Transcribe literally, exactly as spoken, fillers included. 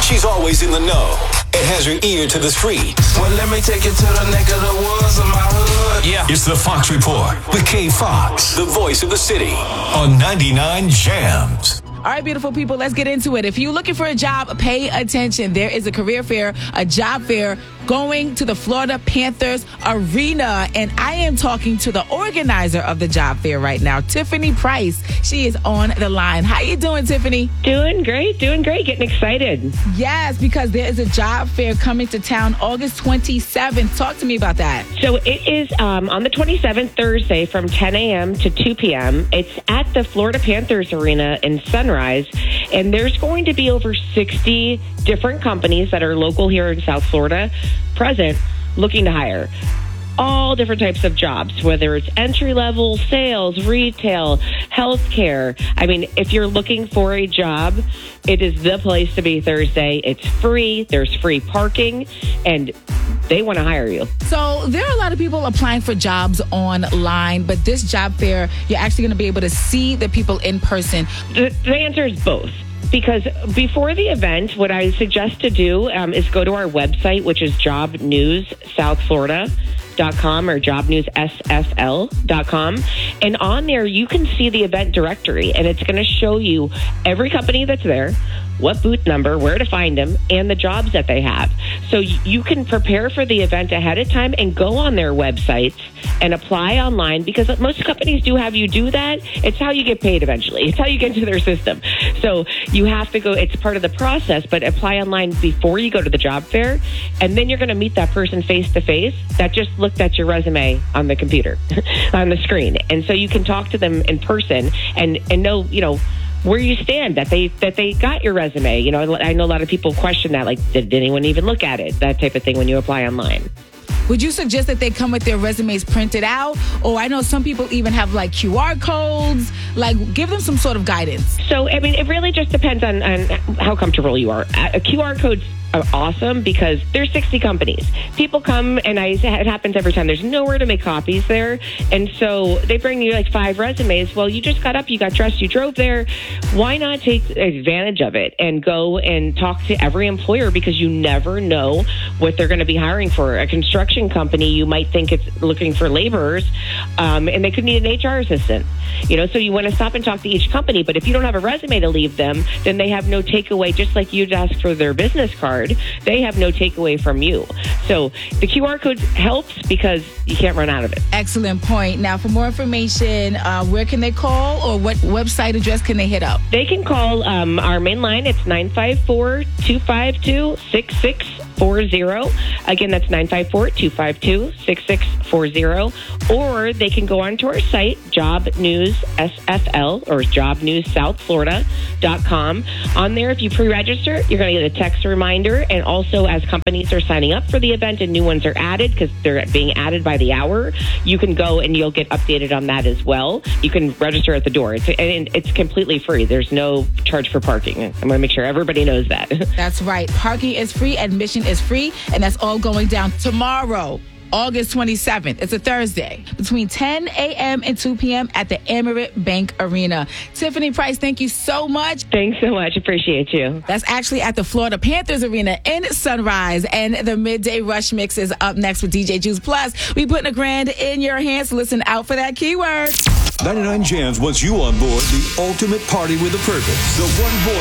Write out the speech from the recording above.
She's always in the know and has her ear to the streets. Well, let me take you to the neck of the woods of my hood. Yeah. It's the Fox Report with Kay Fox, the voice of the city, on ninety-nine Jams. All right, beautiful people, let's get into it. If you're looking for a job, pay attention. There is a career fair, a job fair going to the Florida Panthers Arena. And I am talking to the organizer of the job fair right now, Tiffany Price. She is on the line. How you doing, Tiffany? Doing great, doing great. Getting excited. Yes, because there is a job fair coming to town August twenty-seventh. Talk to me about that. So it is um, on the twenty-seventh, Thursday, from ten a.m. to two p.m. It's at the Florida Panthers Arena in Sunrise. And there's going to be over sixty different companies that are local here in South Florida present looking to hire. All different types of jobs, whether it's entry-level, sales, retail, healthcare. I mean, if you're looking for a job, it is the place to be Thursday. It's free. There's free parking, and they want to hire you. So there are a lot of people applying for jobs online, but this job fair, you're actually going to be able to see the people in person. The, the answer is both. Because before the event, what I suggest to do um, is go to our website, which is job news south florida dot com or job news s f l dot com. And on there, you can see the event directory, and it's going to show you every company that's there, what booth number, where to find them, and the jobs that they have. So you can prepare for the event ahead of time and go on their websites and apply online, because most companies do have you do that. It's how you get paid eventually. It's how you get into their system. So you have to go, it's part of the process, but apply online before you go to the job fair, and then you're going to meet that person face to face that just looked at your resume on the computer, on the screen. And so you can talk to them in person and, and know, you know, where you stand, that they that they got your resume. You know, I know a lot of people question that, like, did anyone even look at it? That type of thing when you apply online. Would you suggest that they come with their resumes printed out? Or I know some people even have like Q R codes. Like, give them some sort of guidance. So, I mean, it really just depends on, on how comfortable you are. A Q R code's awesome because there's sixty companies. People come, and I, it happens every time. There's nowhere to make copies there. And so they bring you like five resumes. Well, you just got up, you got dressed, you drove there. Why not take advantage of it and go and talk to every employer, because you never know what they're going to be hiring for. A construction company, you might think it's looking for laborers, um, and they could need an H R assistant. You know, so you want to stop and talk to each company. But if you don't have a resume to leave them, then they have no takeaway. Just like you'd ask for their business card, they have no takeaway from you. So the Q R code helps because you can't run out of it. Excellent point. Now, for more information, uh, where can they call, or what website address can they hit up? They can call um, our main line. It's nine five four, two five two, six six four zero. Again, that's nine five four, two five two, six six four zero. Or they can go onto our site, Job News S F L, or job news south florida dot com. On there, if you pre-register, you're going to get a text reminder. And also, as companies are signing up for the event and new ones are added, because they're being added by the hour, you can go and you'll get updated on that as well. You can register at the door. It's, and it's completely free. There's no charge for parking. I'm going to make sure everybody knows that. That's right. Parking is free. Admission is free. And that's all going down tomorrow, August twenty-seventh. It's a Thursday, between ten a.m. and two p.m. at the Amerant Bank Arena. Tiffany Price, thank you so much. Thanks so much. Appreciate you. That's actually at the Florida Panthers Arena in Sunrise. And the Midday Rush Mix is up next with D J Juice Plus. We putting a grand in your hands. Listen out for that keyword. ninety-nine Jams wants you on board the ultimate party with a purpose. The one voice.